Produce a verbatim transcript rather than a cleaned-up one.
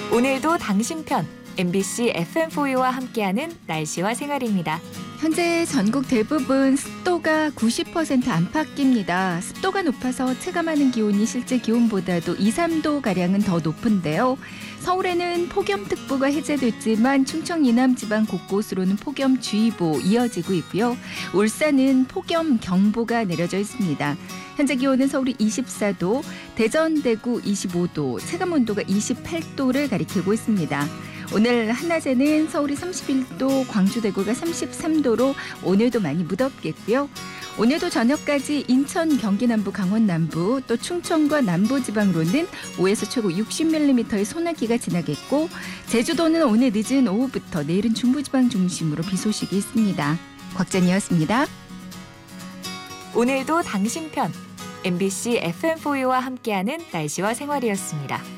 오늘도 당신 편 엠비씨 에프엠포유와 함께하는 날씨와 생활입니다. 현재 전국 대부분 습도가 구십 퍼센트 안팎입니다. 습도가 높아서 체감하는 기온이 실제 기온보다도 이, 삼 도가량은 더 높은데요. 서울에는 폭염특보가 해제됐지만 충청 이남 지방 곳곳으로는 폭염주의보 이어지고 있고요. 울산은 폭염경보가 내려져 있습니다. 현재 기온은 서울이 이십사 도, 대전, 대구 이십오 도, 체감온도가 이십팔 도를 가리키고 있습니다. 오늘 한낮에는 서울이 삼십일 도, 광주, 대구가 삼십삼 도로 오늘도 많이 무덥겠고요. 오늘도 저녁까지 인천, 경기 남부, 강원 남부, 또 충청과 남부지방으로는 오에서 최고 육십 밀리미터의 소나기가 지나겠고, 제주도는 오늘 늦은 오후부터 내일은 중부지방 중심으로 비 소식이 있습니다. 곽전이었습니다. 오늘도 당신 편 엠비씨 에프엠포유와 함께하는 날씨와 생활이었습니다.